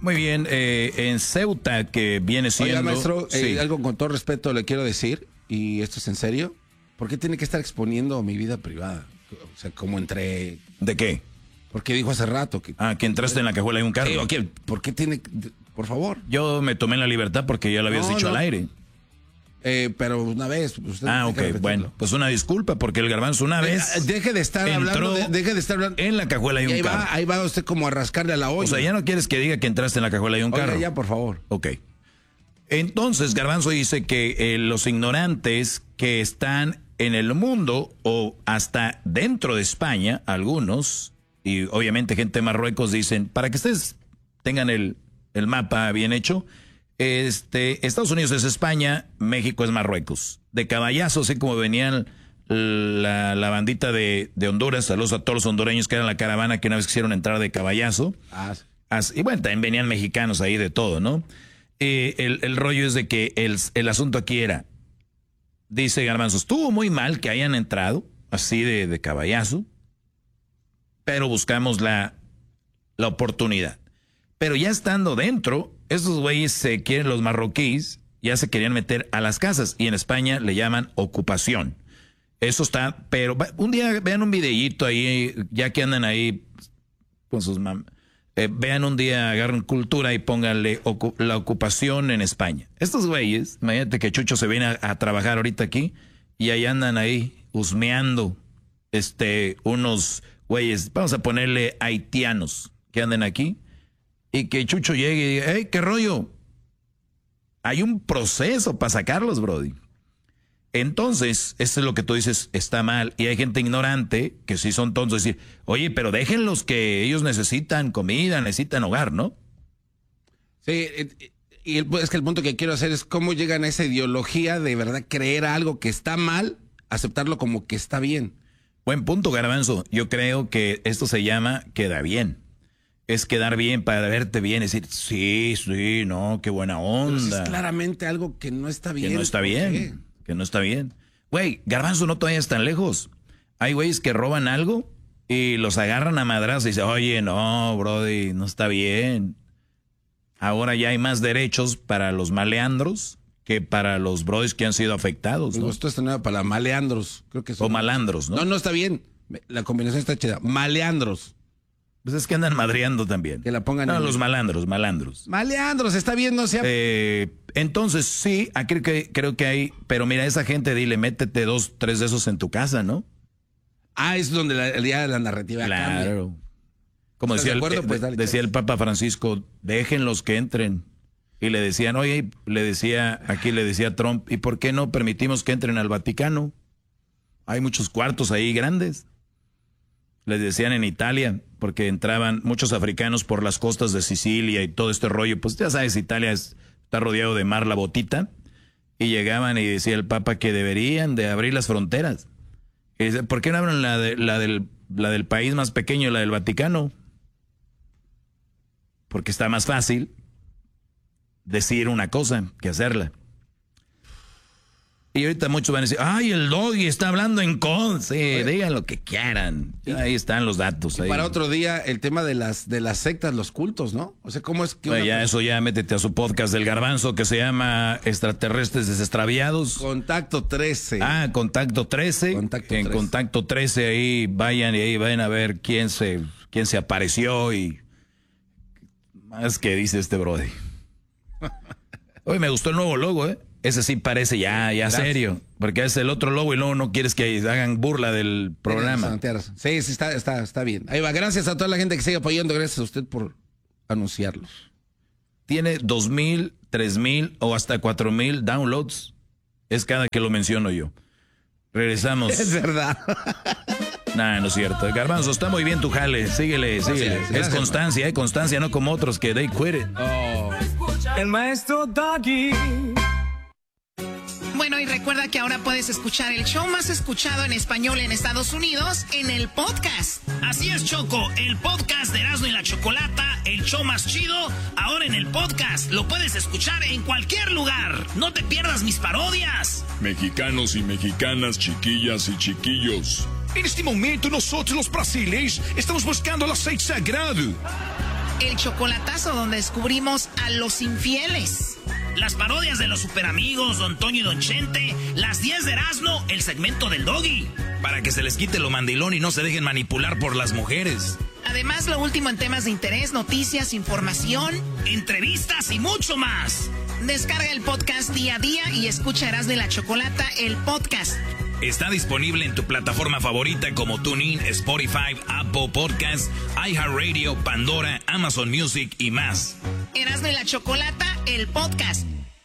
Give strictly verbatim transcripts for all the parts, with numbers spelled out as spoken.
Muy bien, eh, en Ceuta, que viene siendo... Oiga, maestro, sí. eh, algo con todo respeto le quiero decir, y esto es en serio, ¿por qué tiene que estar exponiendo mi vida privada? O sea, como entre... ¿De qué? Porque dijo hace rato que... Ah, que entraste en la cajuela de un carro. Sí, okay. ¿Por qué tiene...? Por favor. Yo me tomé la libertad porque ya lo habías No, dicho no. al aire. Eh, pero una vez... Usted Ah, ok, bueno, pues una disculpa porque el garbanzo una vez... Eh, deje de estar hablando... De, deje de estar hablando... en la cajuela de un ahí carro. Va, ahí va usted como a rascarle a la olla. O sea, ya no quieres que diga que entraste en la cajuela de un Oiga, carro. ya, por favor. Ok. Entonces, Garbanzo dice que eh, los ignorantes que están en el mundo o hasta dentro de España, algunos, y obviamente gente de Marruecos dicen, para que ustedes tengan el, el mapa bien hecho, este, Estados Unidos es España, México es Marruecos. De caballazo, así como venían la, la bandita de, de Honduras, saludos a todos los hondureños que eran la caravana que una vez quisieron entrar de caballazo. Ah, As, y bueno, también venían mexicanos ahí de todo, ¿no? Eh, el, el rollo es de que el, el asunto aquí era, dice Garbanzo, estuvo muy mal que hayan entrado así de, de caballazo, pero buscamos la, la oportunidad. Pero ya estando dentro, estos güeyes se quieren, los marroquíes, ya se querían meter a las casas y en España le llaman ocupación. Eso está, pero un día vean un videíto ahí, ya que andan ahí con sus mam... Eh, vean un día, agarren cultura y pónganle ocu la ocupación en España. Estos güeyes, imagínate que Chucho se viene a, a trabajar ahorita aquí y ahí andan ahí husmeando este, unos güeyes, vamos a ponerle haitianos que anden aquí y que Chucho llegue y diga, hey, ¿qué rollo? Hay un proceso para sacarlos, brody. Entonces, eso es lo que tú dices, está mal. Y hay gente ignorante que sí son tontos, decir, oye, pero déjenlos que ellos necesitan comida, necesitan hogar, ¿no? Sí, y el, es que el punto que quiero hacer es cómo llegan a esa ideología de verdad creer algo que está mal, aceptarlo como que está bien. Buen punto, Garbanzo. Yo creo que esto se llama queda bien. Es quedar bien para verte bien, decir, sí, sí, no, qué buena onda. Pero es claramente algo que no está bien. Que no está bien. ¿Qué? Que no está bien. Güey, Garbanzo, no te vayas tan lejos. Hay güeyes que roban algo y los agarran a madrazos y dicen, oye, no, brody, no está bien. Ahora ya hay más derechos para los maleandros que para los brodis que han sido afectados, Me ¿no? gustó esta nueva palabra, maleandros. Creo que son... O malandros, ¿no? No, no está bien. La combinación está chida. Maleandros. Pues es que andan madreando también. Que la pongan No, en... los malandros, malandros. Maleandros, está bien, no sea... Eh, entonces, sí, aquí que, creo que hay, pero mira, esa gente, dile, métete dos, tres de esos en tu casa, ¿no? Ah, es donde la, el día de la narrativa cambia. Claro. Como ¿Estás decía, de acuerdo? el, Pues de- dale, decía chance. el Papa Francisco, déjenlos que entren. Y le decían, oye, le decía, aquí le decía Trump, ¿y por qué no permitimos que entren al Vaticano? Hay muchos cuartos ahí grandes. Les decían en Italia, porque entraban muchos africanos por las costas de Sicilia y todo este rollo. Pues ya sabes, Italia es- está rodeado de mar, la botita. Y llegaban y decía el Papa que deberían de abrir las fronteras. Y dice, ¿por qué no abren la, de, la, del, la del país más pequeño, la del Vaticano? Porque está más fácil decir una cosa que hacerla. Y ahorita muchos van a decir, ay, el Doggy está hablando en con. Sí, digan lo que quieran. Ahí están los datos. Y Ahí. para otro día, el tema de las, de las sectas, los cultos, ¿no? O sea, ¿cómo es que... Bueno, una ya persona- eso ya métete a su podcast del Garbanzo que se llama Extraterrestres Desestraviados. Contacto trece. Ah, Contacto trece. Contacto en trece. Contacto trece ahí vayan y ahí vayan a ver quién se, quién se apareció y más que dice este brody. Hoy me gustó el nuevo logo, ¿eh? Ese sí parece ya, ya Gracias. serio, porque es el otro logo y luego no quieres que hagan burla del programa. Tienes razón, tienes razón. Sí, sí, está, está, está bien. Ahí va. Gracias a toda la gente que sigue apoyando. Gracias a usted por anunciarlos. Tiene dos mil, tres mil o hasta cuatro mil downloads. Es cada que lo menciono yo. Regresamos. Es verdad. Nah, no es cierto. Garbanzo, está muy bien tu jale. Síguele, síguele. Gracias, es constancia, eh, constancia, no como otros que they quit it. Oh. El maestro Doggy. Bueno, y recuerda que ahora puedes escuchar el show más escuchado en español en Estados Unidos en el podcast. Así es, Choco, el podcast de Erasmo y la Chocolata, el show más chido, ahora en el podcast. Lo puedes escuchar en cualquier lugar. No te pierdas mis parodias. Mexicanos y mexicanas, chiquillas y chiquillos. En este momento nosotros los brasileños estamos buscando el aceite sagrado. El chocolatazo, donde descubrimos a los infieles. Las parodias de los superamigos, Don Toño y Don Chente. Las diez de Erasmo, el segmento del Doggy. Para que se les quite lo mandilón y no se dejen manipular por las mujeres. Además, lo último en temas de interés, noticias, información, entrevistas y mucho más. Descarga el podcast día a día y escucha Erasmo y la Chocolata, el podcast. Está disponible en tu plataforma favorita como TuneIn, Spotify, Apple Podcasts, iHeartRadio, Pandora, Amazon Music y más. Erasmo y la Chocolata, el podcast.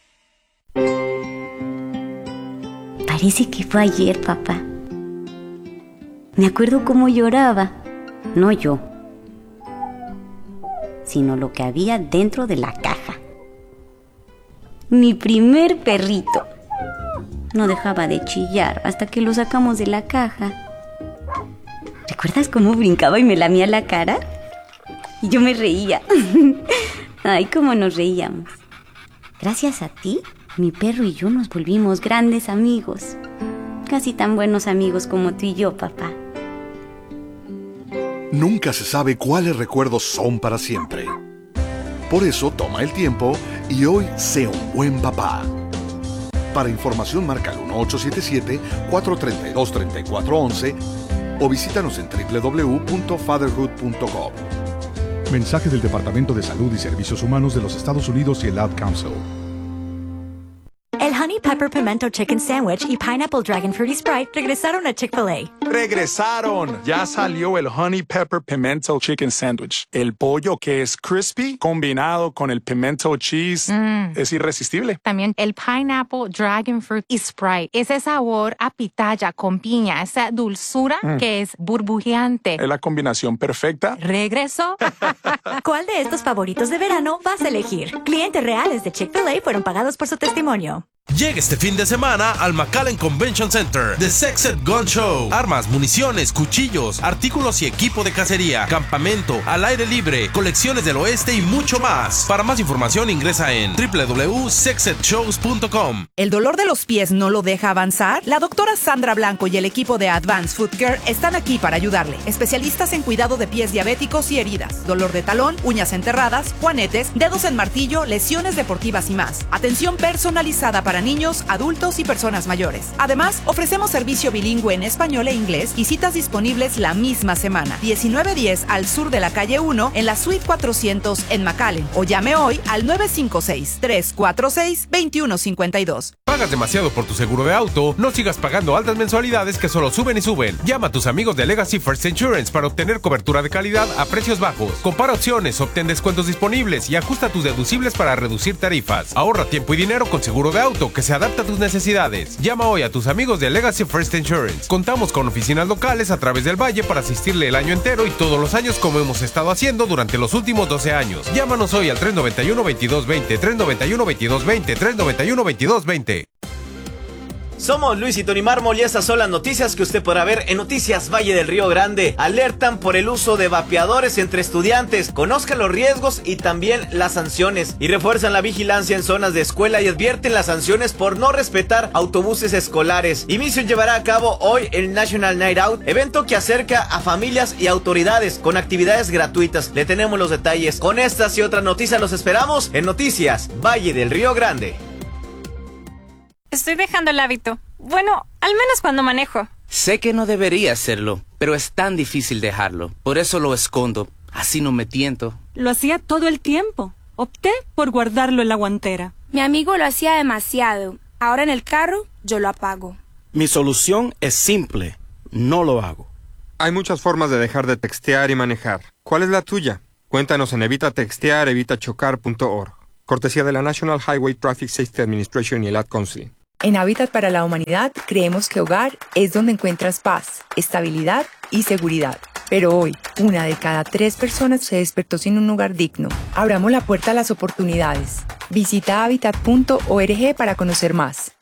Parece que fue ayer, papá. Me acuerdo cómo lloraba. No yo, sino lo que había dentro de la caja. Mi primer perrito. No dejaba de chillar hasta que lo sacamos de la caja. ¿Recuerdas cómo brincaba y me lamía la cara? Y yo me reía. Ay, cómo nos reíamos. Gracias a ti, mi perro y yo nos volvimos grandes amigos. Casi tan buenos amigos como tú y yo, papá. Nunca se sabe cuáles recuerdos son para siempre. Por eso toma el tiempo y hoy sé un buen papá. Para información marca el uno ocho siete siete, cuatro tres dos, tres cuatro uno uno o visítanos en doble u doble u doble u punto fatherhood punto com. Mensaje del Departamento de Salud y Servicios Humanos de los Estados Unidos y el Ad Council. El Honey Pepper Pimento Chicken Sandwich y Pineapple Dragon Fruity Sprite regresaron a Chick-fil-A. ¡Regresaron! Ya salió el Honey Pepper Pimento Chicken Sandwich. El pollo que es crispy combinado con el pimento cheese mm. es irresistible. También el Pineapple Dragon Fruit y Sprite. Ese sabor a pitaya con piña, esa dulzura mm. que es burbujeante. Es la combinación perfecta. ¿Regresó? ¿Cuál de estos favoritos de verano vas a elegir? Clientes reales de Chick-fil-A fueron pagados por su testimonio. Llega este fin de semana al McAllen Convention Center The Sexed Gun Show. Armas, municiones, cuchillos, artículos y equipo de cacería, campamento, al aire libre, colecciones del oeste y mucho más. Para más información ingresa en doble u doble u doble u punto sexed shows punto com. ¿El dolor de los pies no lo deja avanzar? La doctora Sandra Blanco y el equipo de Advanced Foot Care están aquí para ayudarle. Especialistas en cuidado de pies diabéticos y heridas, dolor de talón, uñas enterradas, juanetes, dedos en martillo, lesiones deportivas y más. Atención personalizada para Para niños, adultos y personas mayores. Además, ofrecemos servicio bilingüe en español e inglés y citas disponibles la misma semana. diecinueve diez al sur de la calle uno en la suite cuatrocientos en McAllen. O llame hoy al nueve cinco seis, tres cuatro seis, dos uno cinco dos. ¿Pagas demasiado por tu seguro de auto? No sigas pagando altas mensualidades que solo suben y suben. Llama a tus amigos de Legacy First Insurance para obtener cobertura de calidad a precios bajos. Compara opciones, obtén descuentos disponibles y ajusta tus deducibles para reducir tarifas. Ahorra tiempo y dinero con seguro de auto que se adapta a tus necesidades. Llama hoy a tus amigos de Legacy First Insurance. Contamos con oficinas locales a través del valle para asistirle el año entero y todos los años como hemos estado haciendo durante los últimos doce años. Llámanos hoy al tres nueve uno, veintidós veinte, tres nueve uno, veintidós veinte, tres nueve uno, veintidós veinte. Somos Luis y Tony Mármol y estas son las noticias que usted podrá ver en Noticias Valle del Río Grande. Alertan por el uso de vapeadores entre estudiantes. Conozcan los riesgos y también las sanciones. Y refuerzan la vigilancia en zonas de escuela y advierten las sanciones por no respetar autobuses escolares. Y Mission llevará a cabo hoy el National Night Out, evento que acerca a familias y autoridades con actividades gratuitas. Le tenemos los detalles. Con estas y otras noticias los esperamos en Noticias Valle del Río Grande. Estoy dejando el hábito. Bueno, al menos cuando manejo. Sé que no debería hacerlo, pero es tan difícil dejarlo. Por eso lo escondo. Así no me tiento. Lo hacía todo el tiempo. Opté por guardarlo en la guantera. Mi amigo lo hacía demasiado. Ahora en el carro, yo lo apago. Mi solución es simple. No lo hago. Hay muchas formas de dejar de textear y manejar. ¿Cuál es la tuya? Cuéntanos en evita textear evita chocar punto org. Cortesía de la National Highway Traffic Safety Administration y el Ad Council. En Hábitat para la Humanidad creemos que hogar es donde encuentras paz, estabilidad y seguridad. Pero hoy, una de cada tres personas se despertó sin un hogar digno. Abramos la puerta a las oportunidades. Visita hábitat punto org para conocer más.